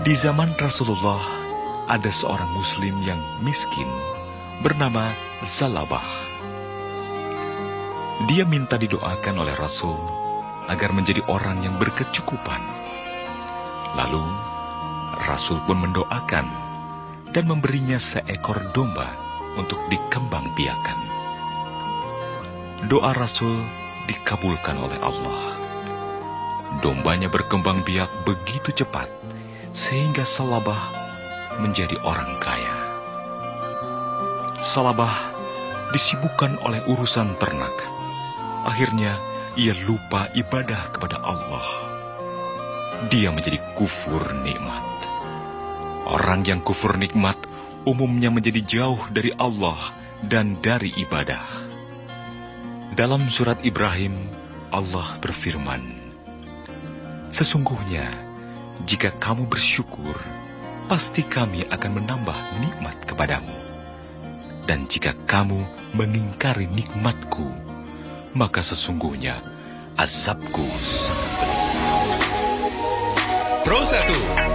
Di zaman Rasulullah, ada seorang muslim yang miskin bernama Zalabah. Dia minta didoakan oleh Rasul agar menjadi orang yang berkecukupan. Lalu, Rasul pun mendoakan dan memberinya seekor domba untuk dikembangbiakan. Doa Rasul dikabulkan oleh Allah. Dombanya berkembang biak begitu cepat sehingga Salabah menjadi orang kaya. Salabah disibukkan oleh urusan ternak. Akhirnya ia lupa ibadah kepada Allah. Dia menjadi kufur nikmat. Orang yang kufur nikmat umumnya menjadi jauh dari Allah dan dari ibadah. Dalam surat Ibrahim, Allah berfirman, "Sesungguhnya, jika kamu bersyukur, pasti kami akan menambah nikmat kepadamu. Dan jika kamu mengingkari nikmatku, maka sesungguhnya azabku sangat pedih." Pro 1